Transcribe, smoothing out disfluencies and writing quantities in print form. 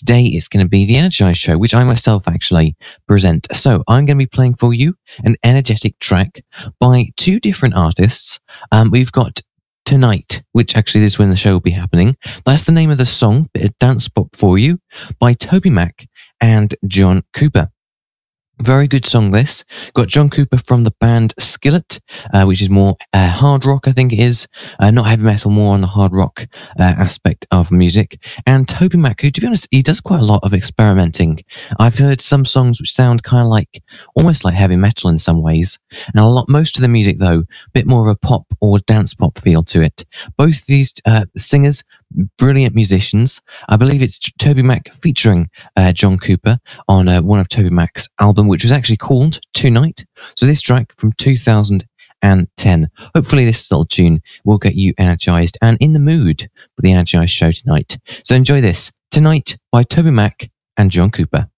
today it's going to be the Energize Show, which I myself actually present. So I'm going to be playing for you an energetic track by two different artists. We've got Tonight, which actually is when the show will be happening. That's the name of the song, bit of dance pop for you, by Toby Mac and John Cooper. Very good song this. Got John Cooper from the band Skillet, which is more hard rock, I think it is. Not heavy metal, more on the hard rock aspect of music. And Toby Mac, who, to be honest, he does quite a lot of experimenting. I've heard some songs which sound kind of like, almost like heavy metal in some ways. And most of the music, though, a bit more of a pop or dance pop feel to it. Both these singers, brilliant musicians. I believe it's Toby Mac featuring John Cooper on one of Toby Mac's album, which was actually called Tonight. So this track from 2010. Hopefully this little tune will get you energized and in the mood for the Energized Show tonight. So enjoy this, Tonight by Toby Mac and John Cooper.